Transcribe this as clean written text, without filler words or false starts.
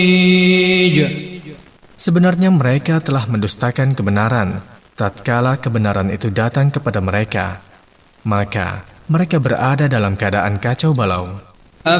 Sebenarnya mereka telah mendustakan kebenaran tatkala kebenaran itu datang kepada mereka. Maka mereka berada dalam keadaan kacau balau.